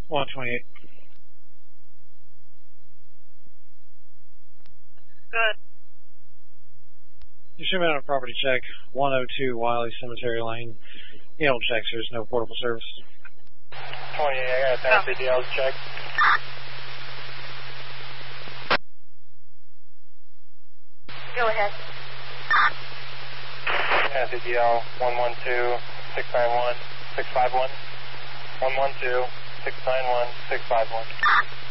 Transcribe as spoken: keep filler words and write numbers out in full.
one twenty-eight. Good. You should have been on a property check, one oh two Wiley Cemetery Lane. You don't check, there's no portable service. twenty-eight, I got a N C D L check. Go ahead. N C D L one one two, six nine one, six five one. one one two, six nine one, six five one.